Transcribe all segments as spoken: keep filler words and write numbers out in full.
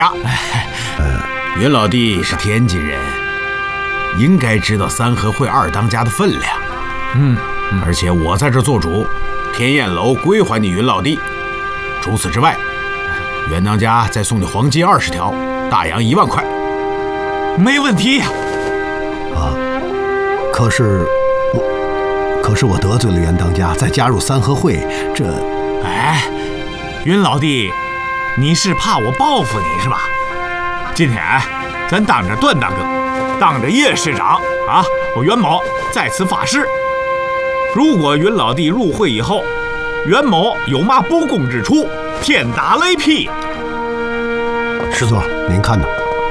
呀，云老弟是天津人，应该知道三合会二当家的分量。 嗯，嗯而且我在这做主，天燕楼归还你云老弟。除此之外，袁当家再送你黄金二十条，大洋一万块。 没问题呀。 啊，可是我，可是我得罪了袁当家，再加入三合会，这…… 哎，云老弟，你是怕我报复你是吧？今天咱当着段大哥，当着叶市长啊，我袁某在此发誓，如果云老弟入会以后，袁某有嘛不公之处，天打雷劈。 师座，您看呢？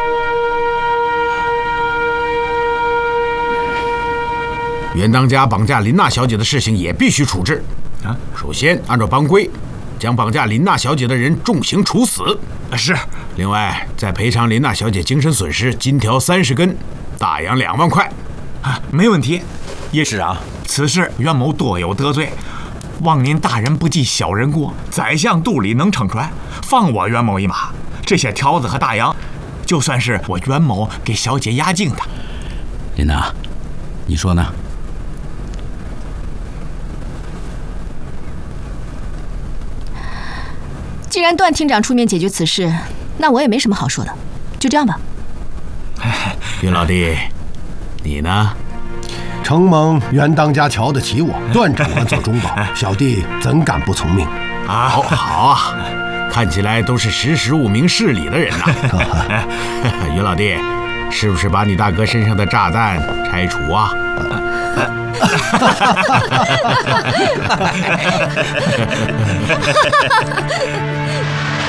袁当家绑架林娜小姐的事情也必须处置啊！首先按照帮规，将绑架林娜小姐的人重刑处死。 是。 另外，再赔偿林娜小姐精神损失金条三十根，大洋两万块。 啊，没问题。叶市长，此事袁某多有得罪，望您大人不计小人过，宰相肚里能撑船，放我袁某一马。这些条子和大洋，就算是我袁某给小姐压惊的。 林娜，你说呢？ 既然段厅长出面解决此事，那我也没什么好说的，就这样吧。 云老弟，你呢？ 承蒙袁当家瞧得起我，段长官做中保，小弟怎敢不从命？ 啊，好，好啊，看起来都是识时务、明事理的人呐。云老弟，是不是把你大哥身上的炸弹拆除啊？